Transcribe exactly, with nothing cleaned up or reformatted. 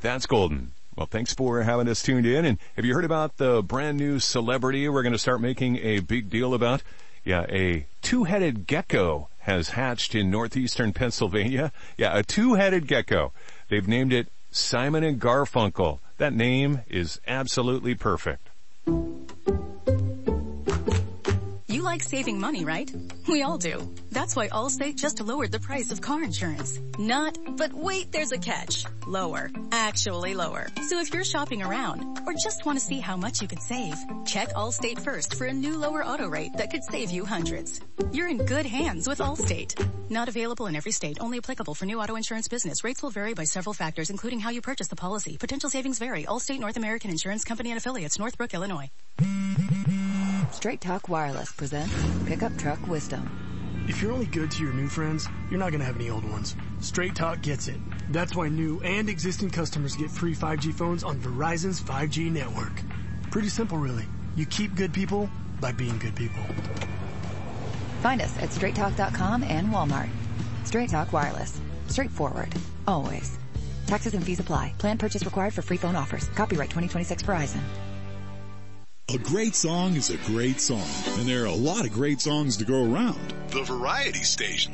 That's golden. Well, thanks for having us tuned in. And have you heard about the brand new celebrity we're going to start making a big deal about? Yeah, a two-headed gecko has hatched in northeastern Pennsylvania. Yeah, a two-headed gecko. They've named it Simon and Garfunkel. That name is absolutely perfect. You like saving money, right? We all do. That's why Allstate just lowered the price of car insurance. Not, but wait, there's a catch. Lower. Actually lower. So if you're shopping around or just want to see how much you could save, check Allstate first for a new lower auto rate that could save you hundreds. You're in good hands with Allstate. Not available in every state. Only applicable for new auto insurance business. Rates will vary by several factors, including how you purchase the policy. Potential savings vary. Allstate North American Insurance Company and Affiliates, Northbrook, Illinois. Straight Talk Wireless presents Pickup Truck Wisdom. If you're only good to your new friends, you're not going to have any old ones. Straight Talk gets it. That's why new and existing customers get free five G phones on Verizon's five G network. Pretty simple, really. You keep good people by being good people. Find us at straight talk dot com and Walmart. Straight Talk Wireless. Straightforward. Always. Taxes and fees apply. Plan purchase required for free phone offers. Copyright twenty twenty-six Verizon. A great song is a great song, and there are a lot of great songs to go around. The Variety Station.